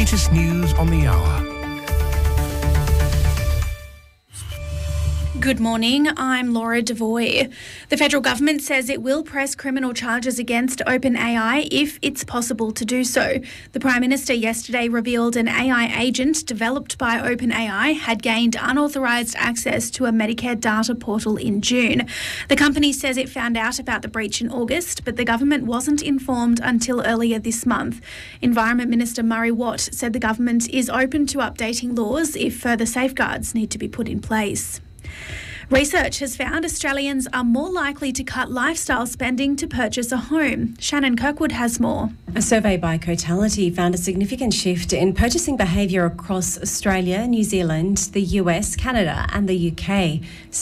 latest news on the hour. Good morning, I'm Laura Devoy. The federal government says it will press criminal charges against OpenAI if it's possible to do so. The Prime Minister yesterday revealed an AI agent developed by OpenAI had gained unauthorised access to a Medicare data portal in June. The company says it found out about the breach in August, but the government wasn't informed until earlier this month. Environment Minister Murray Watt said the government is open to updating laws if further safeguards need to be put in place. Research has found Australians are more likely to cut lifestyle spending to purchase a home. Shannon Kirkwood has more. A survey by Cotality found a significant shift in purchasing behaviour across Australia, New Zealand, the US, Canada and the UK.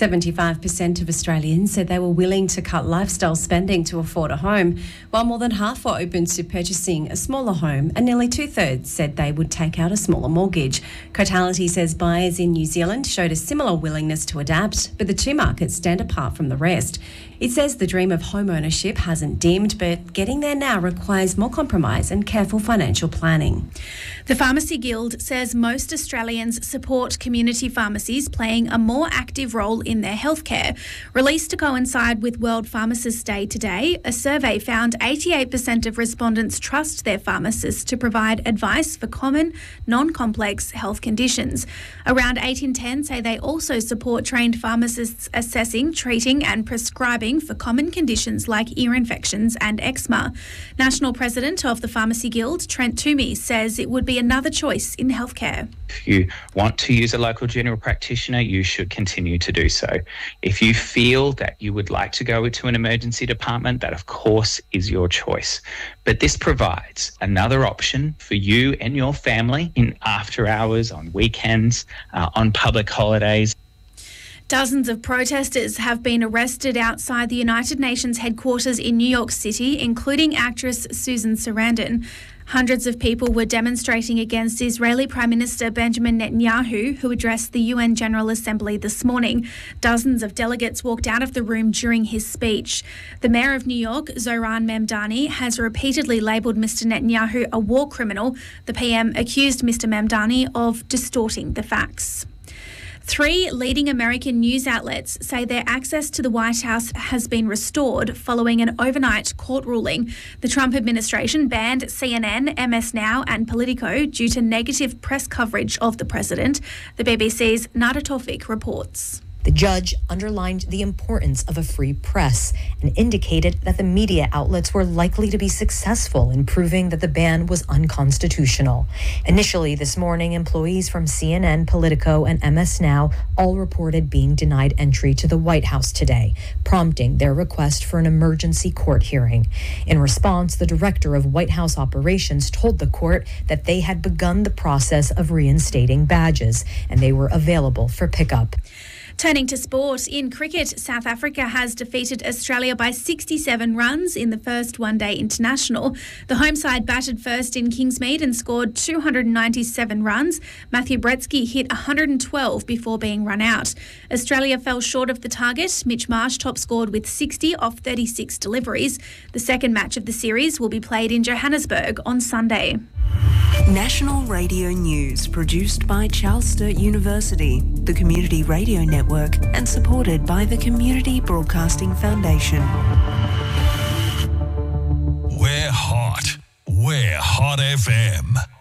75% of Australians said they were willing to cut lifestyle spending to afford a home, while more than half were open to purchasing a smaller home and nearly two-thirds said they would take out a smaller mortgage. Cotality says buyers in New Zealand showed a similar willingness to adapt, but the two markets stand apart from the rest. It says the dream of home ownership hasn't dimmed, but getting there now requires more compromise and careful financial planning. The Pharmacy Guild says most Australians support community pharmacies playing a more active role in their healthcare. Released to coincide with World Pharmacists Day today, a survey found 88% of respondents trust their pharmacists to provide advice for common, non-complex health conditions. Around 8 in 10 say they also support trained pharmacists assessing, treating and prescribing for common conditions like ear infections and eczema. National President of the Pharmacy Guild, Trent Toomey, says it would be another choice in healthcare. If you want to use a local general practitioner, you should continue to do so. If you feel that you would like to go to an emergency department, that of course is your choice. But this provides another option for you and your family in after hours, on weekends, on public holidays. Dozens of protesters have been arrested outside the United Nations headquarters in New York City, including actress Susan Sarandon. Hundreds of people were demonstrating against Israeli Prime Minister Benjamin Netanyahu, who addressed the UN General Assembly this morning. Dozens of delegates walked out of the room during his speech. The Mayor of New York, Zohran Mamdani, has repeatedly labelled Mr Netanyahu a war criminal. The PM accused Mr Mamdani of distorting the facts. 3 leading American news outlets say their access to the White House has been restored following an overnight court ruling. The Trump administration banned CNN, MS Now and Politico due to negative press coverage of the president. The BBC's Nada Tawfik reports. The judge underlined the importance of a free press and indicated that the media outlets were likely to be successful in proving that the ban was unconstitutional. Initially this morning, employees from CNN, Politico, and MS Now all reported being denied entry to the White House today, prompting their request for an emergency court hearing. In response, the director of White House operations told the court that they had begun the process of reinstating badges and they were available for pickup. Turning to sport, in cricket, South Africa has defeated Australia by 67 runs in the first one-day international. The home side batted first in Kingsmead and scored 297 runs. Matthew Bretsky hit 112 before being run out. Australia fell short of the target. Mitch Marsh top-scored with 60 off 36 deliveries. The second match of the series will be played in Johannesburg on Sunday. National Radio News, produced by Charles Sturt University, the Community Radio Network, and supported by the Community Broadcasting Foundation. We're hot. We're Hot FM.